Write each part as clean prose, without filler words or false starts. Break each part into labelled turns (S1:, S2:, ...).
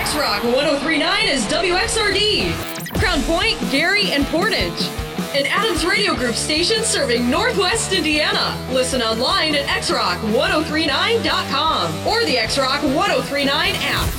S1: X-Rock 103.9 is WXRD. Crown Point, Gary, and Portage. An Adams Radio Group station serving Northwest Indiana. Listen online at xrock1039.com or the X-Rock 1039 app.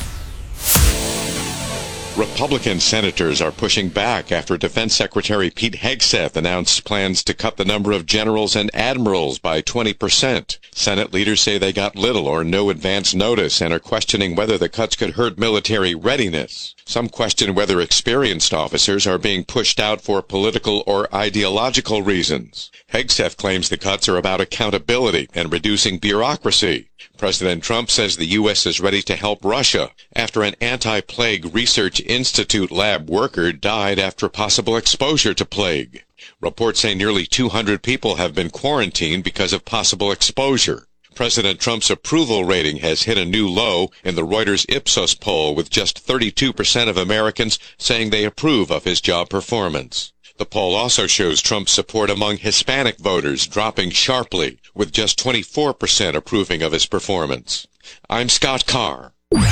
S2: Republican senators are pushing back after Defense Secretary Pete Hegseth announced plans to cut the number of generals and admirals by 20%. Senate leaders say they got little or no advance notice and are questioning whether the cuts could hurt military readiness. Some question whether experienced officers are being pushed out for political or ideological reasons. Hegseth claims the cuts are about accountability and reducing bureaucracy. President Trump says the U.S. is ready to help Russia after an anti-plague research institute lab worker died after possible exposure to plague. Reports say nearly 200 people have been quarantined because of possible exposure. President Trump's approval rating has hit a new low in the Reuters Ipsos poll, with just 32% of Americans saying they approve of his job performance. The poll also shows Trump's support among Hispanic voters dropping sharply, with just 24% approving of his performance. I'm Scott Carr.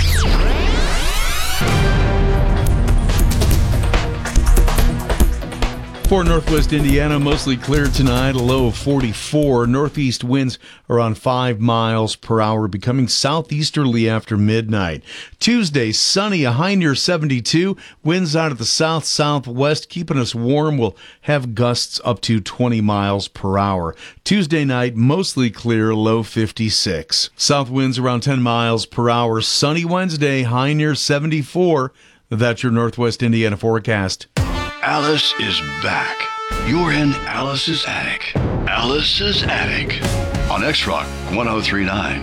S3: For Northwest Indiana, mostly clear tonight, a low of 44. Northeast winds around 5 miles per hour, becoming southeasterly after midnight. Tuesday, sunny, a high near 72. Winds out of the south-southwest, keeping us warm. We'll have gusts up to 20 miles per hour. Tuesday night, mostly clear, low 56. South winds around 10 miles per hour. Sunny Wednesday, high near 74. That's your Northwest Indiana forecast.
S4: Alice is back. You're in Alice's Attic. Alice's Attic on X-Rock 1039.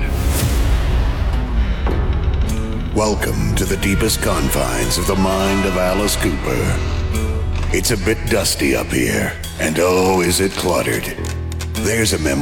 S5: Welcome to the deepest confines of the mind of Alice Cooper. It's a bit dusty up here, and oh, is it cluttered. There's a memory